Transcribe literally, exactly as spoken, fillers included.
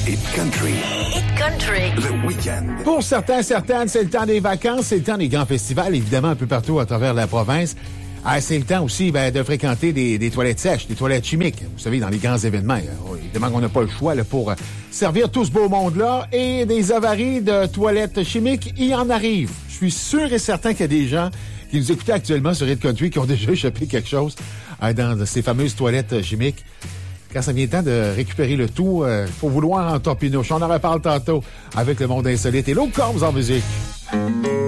Hit Country. Hit Country. Le week-end. Pour certains, certaines, c'est le temps des vacances, c'est le temps des grands festivals, évidemment, un peu partout à travers la province. Ah, c'est le temps aussi ben, de fréquenter des, des toilettes sèches, des toilettes chimiques. Vous savez, dans les grands événements, euh, évidemment qu'on n'a pas le choix là, pour euh, servir tout ce beau monde-là. Et des avaries de toilettes chimiques, il y en arrive. Je suis sûr et certain qu'il y a des gens qui nous écoutent actuellement sur Hit Country qui ont déjà échappé quelque chose euh, dans ces fameuses toilettes chimiques. Quand ça vient le temps de récupérer le tout, il euh, faut vouloir en topinouche. On en reparle tantôt avec le monde insolite et l'autre Combs en musique.